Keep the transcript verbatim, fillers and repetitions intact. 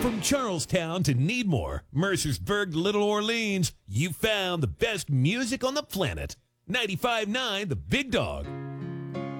From Charlestown to Needmore, Mercersburg to Little Orleans, you found the best music on the planet. ninety-five point nine The Big Dog.